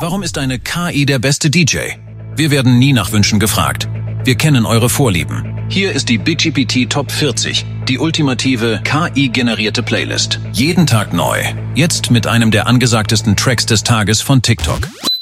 Warum ist eine KI der beste DJ? Wir werden nie nach Wünschen gefragt. Wir kennen eure Vorlieben. Hier ist die BigGPT Top 40, die ultimative KI-generierte Playlist. Jeden Tag neu. Jetzt mit einem der angesagtesten Tracks des Tages von TikTok.